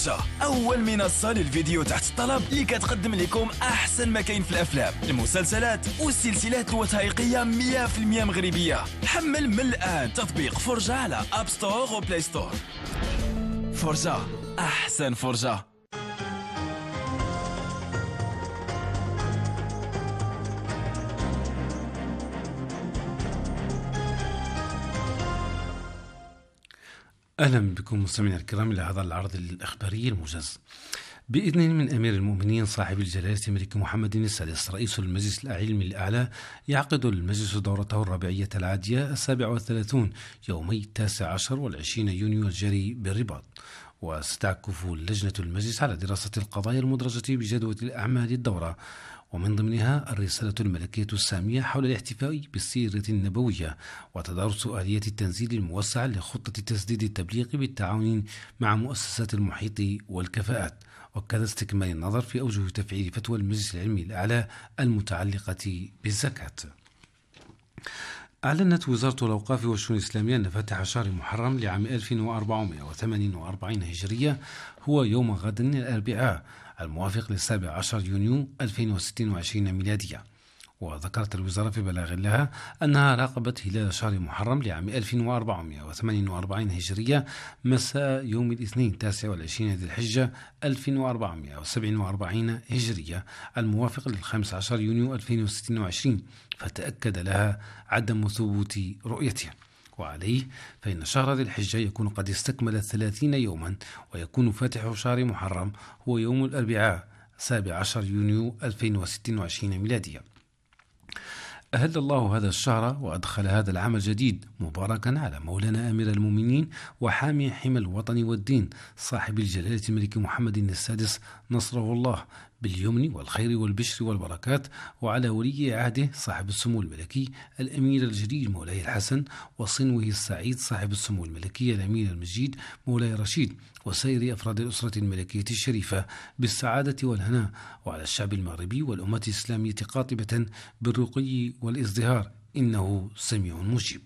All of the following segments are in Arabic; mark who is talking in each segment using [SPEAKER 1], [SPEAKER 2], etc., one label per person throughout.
[SPEAKER 1] فرجة، أول منصة للفيديو تحت الطلب اللي كتقدم لكم أحسن ما كاين في الأفلام، المسلسلات والسلسلات الوثائقية 100% مغربية. حمل من الآن تطبيق فرجة على أب ستور وبلاي ستور. فرجة، أحسن فرجة.
[SPEAKER 2] أهلا بكم مستمعينا الكرام إلى هذا العرض الإخباري الموجز. بإذن من أمير المؤمنين صاحب الجلالة الملك محمد السادس رئيس المجلس العلمي الأعلى، يعقد المجلس دورته الربيعية العادية 37 يومي 19 و20 يونيو الجاري بالرباط. وستعكف لجنة المجلس على دراسة القضايا المدرجة بجدول أعمال الدورة، ومن ضمنها الرسالة الملكية السامية حول الاحتفاء بالسيرة النبوية، وتدارس آلية التنزيل الموسع لخطة تسديد التبليغ بالتعاون مع مؤسسات المحيط والكفاءات، وكذا استكمال النظر في أوجه تفعيل فتوى المجلس العلمي الأعلى المتعلقة بالزكاة. أعلنت وزارة الأوقاف والشؤون الإسلامية أن فاتح شهر محرم لعام 1448 هجرية هو يوم غد الأربعاء الموافق ل17 يونيو 2026 ميلادية. وذكرت الوزارة في بلاغ لها أنها راقبت هلال شهر محرم لعام 1448 هجرية مساء يوم الاثنين 29 ذي الحجة 1447 هجرية الموافق ل15 يونيو 2026، فتأكد لها عدم ثبوت رؤيتها. وعليه فإن شهر ذي الحجة يكون قد استكمل 30 يوما، ويكون فاتح شهر محرم هو يوم الأربعاء 17 يونيو 2026 ميلادية. أهل الله هذا الشهر وأدخل هذا العام الجديد مباركا على مولانا أمير المؤمنين وحامي حمى الوطن والدين صاحب الجلالة الملك محمد السادس نصره الله باليمن والخير والبشر والبركات، وعلى ولي عهده صاحب السمو الملكي الأمير الجليل مولاي الحسن، وصنوه السعيد صاحب السمو الملكي الأمير المجيد مولاي رشيد، وسائر أفراد الأسرة الملكية الشريفة بالسعادة والهناء، وعلى الشعب المغربي والأمة الإسلامية قاطبة بالرقي والازدهار، إنه سميع مجيب.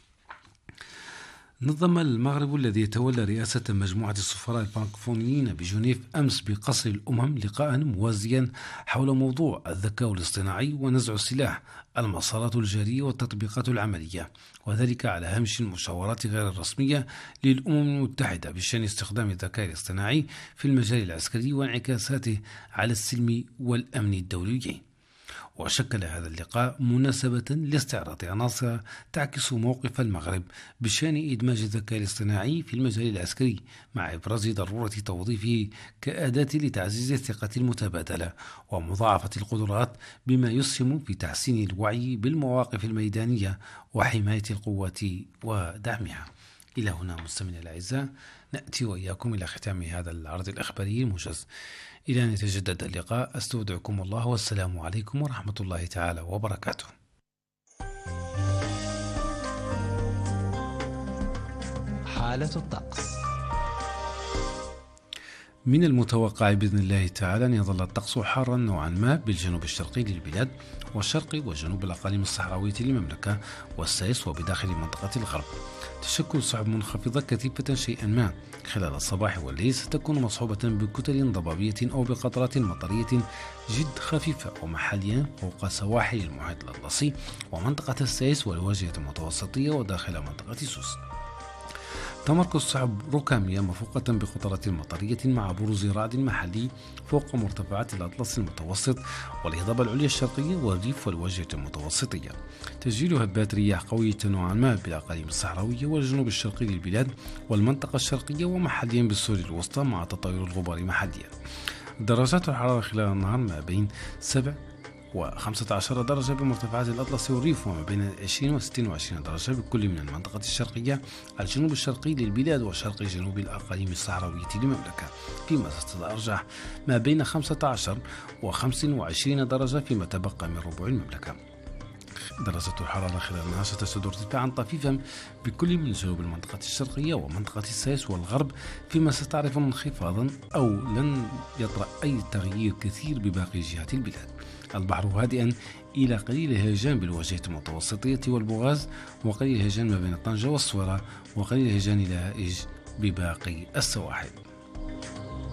[SPEAKER 2] نظم المغرب الذي يتولى رئاسة مجموعة السفراء الفرنكوفونيين بجنيف أمس بقصر الأمم لقاء موازيا حول موضوع الذكاء الاصطناعي ونزع السلاح، المسارات الجارية والتطبيقات العملية، وذلك على هامش المشاورات غير الرسمية للأمم المتحدة بشأن استخدام الذكاء الاصطناعي في المجال العسكري وانعكاساته على السلم والأمن الدولي. وشكل هذا اللقاء مناسبة لاستعراض عناصر تعكس موقف المغرب بشأن إدماج الذكاء الاصطناعي في المجال العسكري، مع إبراز ضرورة توظيفه كأداة لتعزيز الثقة المتبادلة ومضاعفة القدرات، بما يسهم في تحسين الوعي بالمواقف الميدانية وحماية القوات ودعمها. إلى هنا مستمعينا الأعزاء نأتي وإياكم إلى ختام هذا العرض الإخباري الموجز. إلى أن يتجدد اللقاء أستودعكم الله، والسلام عليكم ورحمة الله تعالى وبركاته.
[SPEAKER 3] حالة الطقس.
[SPEAKER 2] من المتوقع بإذن الله تعالى أن يظل الطقس حارا نوعا ما بالجنوب الشرقي للبلاد والشرق وجنوب الأقاليم الصحراوية للمملكة والسيس وبداخل منطقة الغرب. تشكل سحب منخفضة كثيفة شيئا ما خلال الصباح والليل، ستكون مصحوبة بكتل ضبابية أو بقطرات مطرية جد خفيفة، ومحليا فوق سواحل المحيط الأطلسي ومنطقة السيس والواجهة المتوسطية وداخل منطقة سوس. تمركز سحب ركامية مفوقة بقطرات مطرية مع بروز رعد محلي فوق مرتفعات الأطلس المتوسط والهضبة العليا الشرقية والريف والواجهة المتوسطية. تسجيل هبات رياح قوية نوعا ما بالأقاليم الصحراوية والجنوب الشرقي للبلاد والمنطقة الشرقية ومحليا بالسوري الوسطى مع تطاير الغبار محليا. درجات الحرارة خلال النهار ما بين 7 و15 درجة بمرتفعات الأطلس والريف، وما بين 20 و26 درجة بكل من المنطقة الشرقية الجنوب الشرقي للبلاد وشرق جنوب الأقاليم الصحراوية للمملكة، فيما ستتأرجح ما بين 15 و25 درجة فيما تبقى من ربوع المملكة. درجة الحرارة خلال النهار ستسد ارتفاعا طفيفا بكل من جنوب المنطقة الشرقية ومنطقة السيس والغرب، فيما ستعرف انخفاضا أو لن يطرأ أي تغيير كثير بباقي جهات البلاد. البحر هادئا إلى قليل الهيجان بالواجهة المتوسطية والبوغاز، وقليل الهيجان ما بين طنجة والصويرة، وقليل الهيجان إلى هائج بباقي السواحل.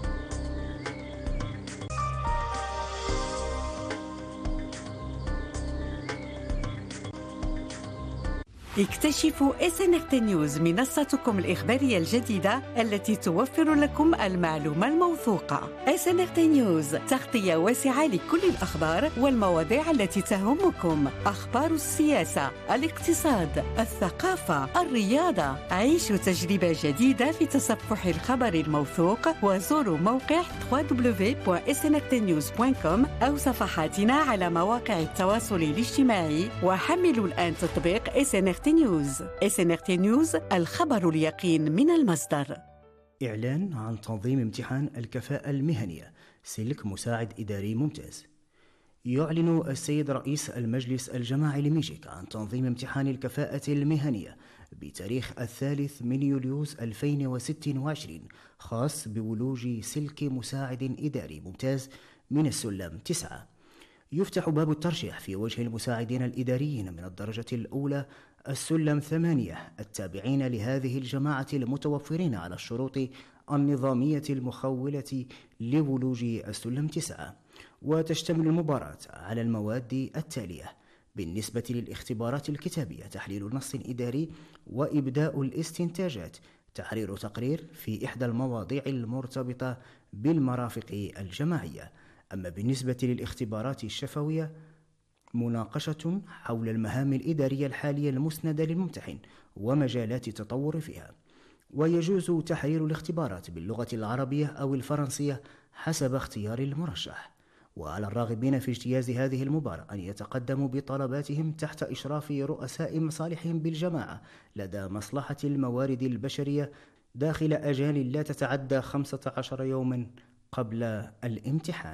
[SPEAKER 4] اكتشفوا SNRT News، منصتكم الإخبارية الجديدة التي توفر لكم المعلومة الموثوقة. SNRT News، تغطية واسعة لكل الأخبار والمواضيع التي تهمكم، أخبار السياسة، الاقتصاد، الثقافة، الرياضة. عيشوا تجربة جديدة في تصفح الخبر الموثوق، وزوروا موقع www.snrtnews.com أو صفحاتنا على مواقع التواصل الاجتماعي، وحملوا الآن تطبيق SNRT News. SNRT News، الخبر اليقين من المصدر.
[SPEAKER 5] إعلان عن تنظيم امتحان الكفاءة المهنية سلك مساعد إداري ممتاز. يعلن السيد رئيس المجلس الجماعي لميجيك عن تنظيم امتحان الكفاءة المهنية بتاريخ 3 من يوليوز 2026 خاص بولوج سلك مساعد إداري ممتاز من السلم 9. يفتح باب الترشيح في وجه المساعدين الإداريين من الدرجة الأولى السلم 8 التابعين لهذه الجماعة المتوفرين على الشروط النظامية المخولة لولوج السلم 9. وتشتمل المباراة على المواد التالية: بالنسبة للاختبارات الكتابية تحليل نص إداري وإبداء الاستنتاجات، تحرير تقرير في إحدى المواضيع المرتبطة بالمرافق الجماعية. أما بالنسبة للاختبارات الشفوية مناقشة حول المهام الإدارية الحالية المسندة للممتحن ومجالات التطور فيها. ويجوز تحرير الاختبارات باللغة العربية أو الفرنسية حسب اختيار المرشح. وعلى الراغبين في اجتياز هذه المباراة أن يتقدموا بطلباتهم تحت إشراف رؤساء مصالحهم بالجماعة لدى مصلحة الموارد البشرية داخل أجال لا تتعدى 15 يوما قبل الامتحان.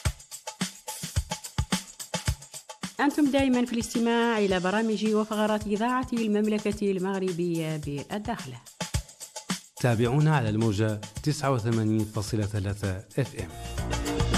[SPEAKER 6] أنتم دائما في الاستماع إلى برامج وفقرات إذاعة المملكة المغربية بالداخل.
[SPEAKER 2] تابعونا على الموجة 89.3 FM.